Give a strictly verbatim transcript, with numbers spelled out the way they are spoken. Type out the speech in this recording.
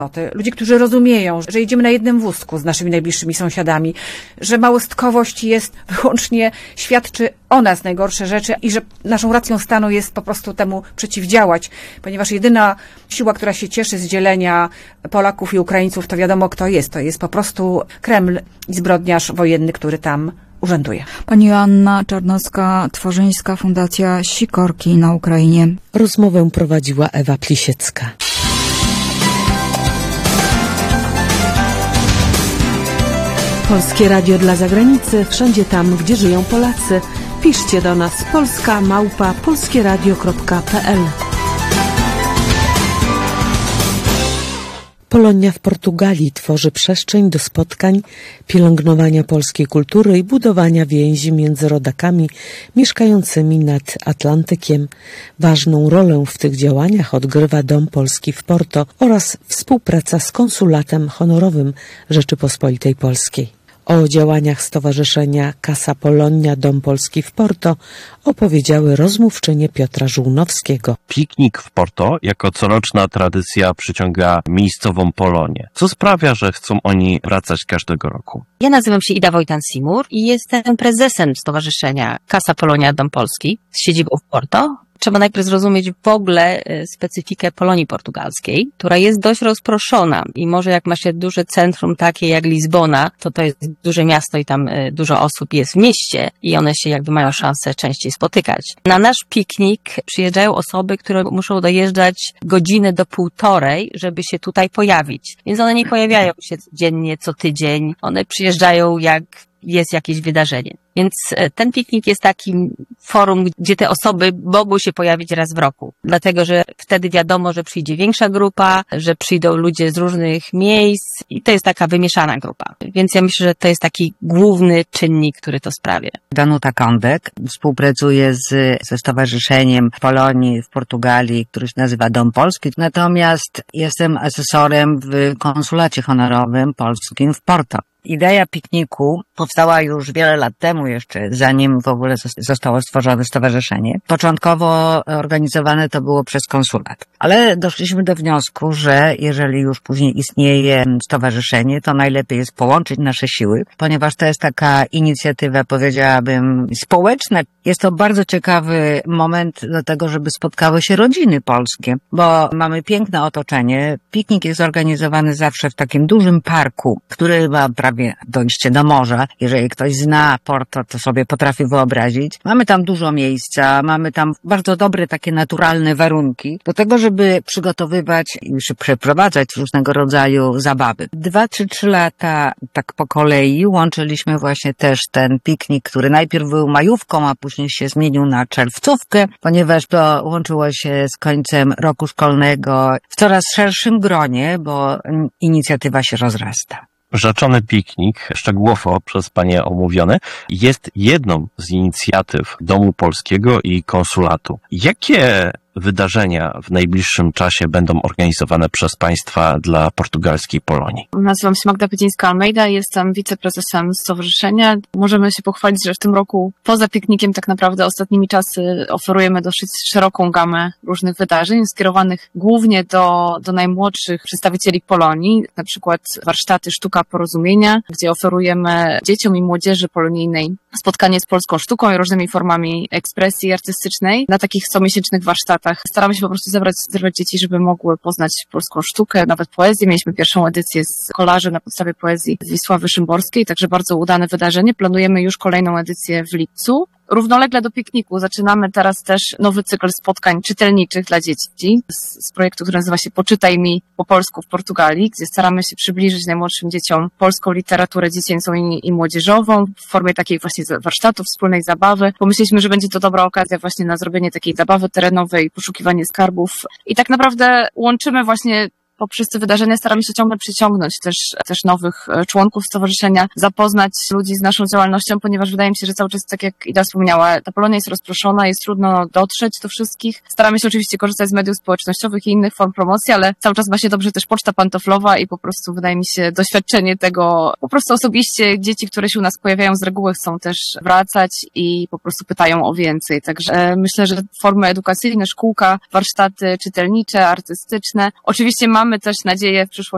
Ludzie, którzy rozumieją, że jedziemy na jednym wózku z naszymi najbliższymi sąsiadami, że małostkowość jest wyłącznie, świadczy o nas najgorsze rzeczy i że naszą racją stanu jest po prostu temu przeciwdziałać, ponieważ jedyna siła, która się cieszy z dzielenia Polaków i Ukraińców, to wiadomo kto jest. To jest po prostu Kreml i zbrodniarz wojenny, który tam urzęduje. Pani Joanna Czarnowska-Tworzyńska, Fundacja Sikorki na Ukrainie. Rozmowę prowadziła Ewa Plisiecka. Polskie Radio dla zagranicy, wszędzie tam, gdzie żyją Polacy. Piszcie do nas polska małpa polskieradio kropka p l. Polonia w Portugalii tworzy przestrzeń do spotkań, pielęgnowania polskiej kultury i budowania więzi między rodakami mieszkającymi nad Atlantykiem. Ważną rolę w tych działaniach odgrywa Dom Polski w Porto oraz współpraca z Konsulatem Honorowym Rzeczypospolitej Polskiej. O działaniach Stowarzyszenia Casa Polonia Dom Polski w Porto opowiedziały rozmówczynie Piotra Żółnowskiego. Piknik w Porto jako coroczna tradycja przyciąga miejscową Polonię, co sprawia, że chcą oni wracać każdego roku. Ja nazywam się Ida Wojtan-Simur i jestem prezesem Stowarzyszenia Casa Polonia Dom Polski z siedzibą w Porto. Trzeba najpierw zrozumieć w ogóle specyfikę Polonii portugalskiej, która jest dość rozproszona i może jak ma się duże centrum takie jak Lizbona, to to jest duże miasto i tam dużo osób jest w mieście i one się jakby mają szansę częściej spotykać. Na nasz piknik przyjeżdżają osoby, które muszą dojeżdżać godzinę do półtorej, żeby się tutaj pojawić. Więc one nie pojawiają się codziennie, co tydzień. One przyjeżdżają jak jest jakieś wydarzenie. Więc ten piknik jest takim forum, gdzie te osoby mogą się pojawić raz w roku. Dlatego, że wtedy wiadomo, że przyjdzie większa grupa, że przyjdą ludzie z różnych miejsc i to jest taka wymieszana grupa. Więc ja myślę, że to jest taki główny czynnik, który to sprawia. Danuta Kądek współpracuje z, ze Stowarzyszeniem Polonii w Portugalii, który się nazywa Dom Polski. Natomiast jestem asesorem w Konsulacie Honorowym Polskim w Porto. Idea pikniku powstała już wiele lat temu jeszcze, zanim w ogóle zostało stworzone stowarzyszenie. Początkowo organizowane to było przez konsulat. Ale doszliśmy do wniosku, że jeżeli już później istnieje stowarzyszenie, to najlepiej jest połączyć nasze siły, ponieważ to jest taka inicjatywa, powiedziałabym, społeczna. Jest to bardzo ciekawy moment do tego, żeby spotkały się rodziny polskie, bo mamy piękne otoczenie. Piknik jest organizowany zawsze w takim dużym parku, który ma prawie dojście do morza. Jeżeli ktoś zna Porto, to sobie potrafi wyobrazić. Mamy tam dużo miejsca, mamy tam bardzo dobre takie naturalne warunki do tego, żeby przygotowywać i przeprowadzać różnego rodzaju zabawy. Dwa czy trzy lata tak po kolei łączyliśmy właśnie też ten piknik, który najpierw był majówką, a później się zmienił na czerwcówkę, ponieważ to łączyło się z końcem roku szkolnego w coraz szerszym gronie, bo inicjatywa się rozrasta. Rzeczony piknik, szczegółowo przez Panie omówiony, jest jedną z inicjatyw Domu Polskiego i Konsulatu. Jakie wydarzenia w najbliższym czasie będą organizowane przez Państwa dla portugalskiej Polonii? Nazywam się Magda Pydzińska-Almeida, jestem wiceprezesem stowarzyszenia. Możemy się pochwalić, że w tym roku poza piknikiem tak naprawdę ostatnimi czasy oferujemy dosyć szeroką gamę różnych wydarzeń skierowanych głównie do, do najmłodszych przedstawicieli Polonii, na przykład warsztaty Sztuka Porozumienia, gdzie oferujemy dzieciom i młodzieży polonijnej spotkanie z polską sztuką i różnymi formami ekspresji artystycznej na takich comiesięcznych warsztatach. Staramy się po prostu zebrać, zebrać dzieci, żeby mogły poznać polską sztukę, nawet poezję. Mieliśmy pierwszą edycję z kolarzy na podstawie poezji Wisławy Szymborskiej, także bardzo udane wydarzenie. Planujemy już kolejną edycję w lipcu. Równolegle do pikniku zaczynamy teraz też nowy cykl spotkań czytelniczych dla dzieci z, z projektu, który nazywa się Poczytaj mi po polsku w Portugalii, gdzie staramy się przybliżyć najmłodszym dzieciom polską literaturę dziecięcą i, i młodzieżową w formie takiej właśnie warsztatów, wspólnej zabawy. Pomyśleliśmy, że będzie to dobra okazja właśnie na zrobienie takiej zabawy terenowej, poszukiwanie skarbów i tak naprawdę łączymy właśnie poprzez te wydarzenia staramy się ciągle przyciągnąć też, też nowych członków stowarzyszenia, zapoznać ludzi z naszą działalnością, ponieważ wydaje mi się, że cały czas, tak jak Ida wspomniała, ta Polonia jest rozproszona, jest trudno dotrzeć do wszystkich. Staramy się oczywiście korzystać z mediów społecznościowych i innych form promocji, ale cały czas ma się dobrze też poczta pantoflowa i po prostu wydaje mi się doświadczenie tego, po prostu osobiście dzieci, które się u nas pojawiają z reguły chcą też wracać i po prostu pytają o więcej. Także myślę, że formy edukacyjne, szkółka, warsztaty czytelnicze, artystyczne. Oczywiście mamy Mamy też nadzieję w przyszłości